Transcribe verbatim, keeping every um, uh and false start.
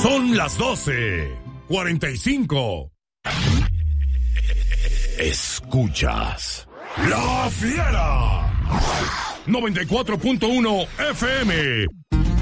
Son las doce cuarenta y cinco. Escuchas La Fiera noventa y cuatro punto uno F M